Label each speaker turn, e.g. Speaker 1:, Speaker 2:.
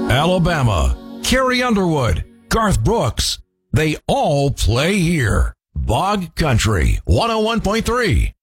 Speaker 1: Alabama, Carrie Underwood, Garth Brooks, they all play here. Bog Country 101.3.